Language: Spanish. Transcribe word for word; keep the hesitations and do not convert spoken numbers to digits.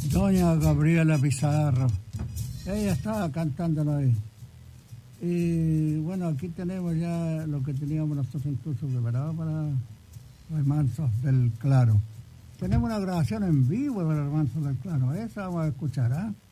doña Gabriela Pizarro. Ella estaba cantándonos ahí. Y bueno, aquí tenemos ya lo que teníamos nosotros incluso preparado para los Hermanos del Claro. Tenemos una grabación en vivo de los Hermanos del Claro. Esa vamos a escuchar, ¿ah? ¿eh?